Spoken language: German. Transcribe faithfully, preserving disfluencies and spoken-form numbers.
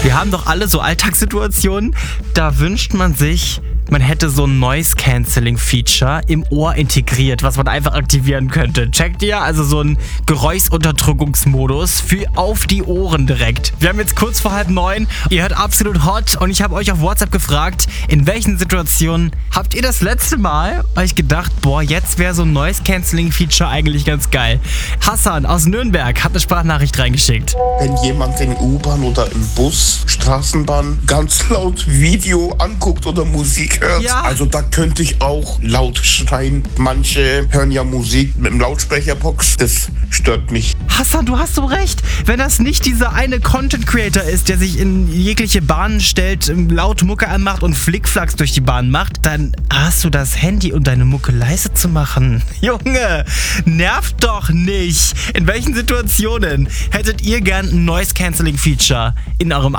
Wir haben doch alle so Alltagssituationen, da wünscht man sich, man hätte so ein Noise-Canceling-Feature im Ohr integriert, was man einfach aktivieren könnte. Checkt ihr? Also so ein Geräuschunterdrückungsmodus für auf die Ohren direkt. Wir haben jetzt kurz vor halb neun. Ihr hört Absolut Hot und ich habe euch auf WhatsApp gefragt, in welchen Situationen habt ihr das letzte Mal euch gedacht, boah, jetzt wäre so ein Noise-Canceling-Feature eigentlich ganz geil. Hassan aus Nürnberg hat eine Sprachnachricht reingeschickt. Wenn jemand in U-Bahn oder im Bus, Straßenbahn ganz laut Video anguckt oder Musik hört, Ja. also da könnte ich auch laut schreien. Manche hören ja Musik mit dem Lautsprecherbox, das stört mich. Hassan, du hast so recht. Wenn das nicht dieser eine Content-Creator ist, der sich in jegliche Bahnen stellt, laut Mucke anmacht und Flickflacks durch die Bahn macht, dann hast du das Handy und deine Mucke leise zu machen. Junge, nervt doch nicht. In welchen Situationen hättet ihr gern ein Noise-Canceling-Feature in eurem